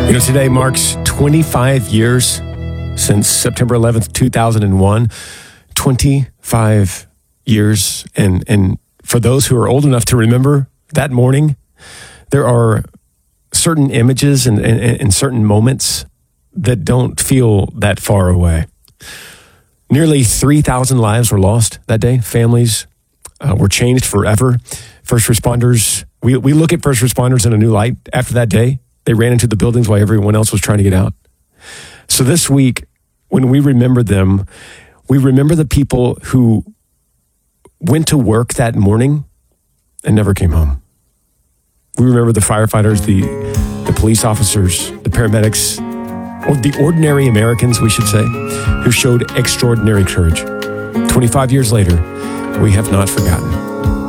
You know, today marks 25 years since September 11th, 2001. 25 years. And for those who are old enough to remember that morning, there are certain images and certain moments that don't feel that far away. Nearly 3,000 lives were lost that day. Families were changed forever. First responders, we look at first responders in a new light after that day. They ran into the buildings while everyone else was trying to get out. So this week, when we remember them, we remember the people who went to work that morning and never came home. We remember the firefighters, the police officers, the paramedics, or the ordinary Americans, we should say, who showed extraordinary courage. 25 years later, we have not forgotten.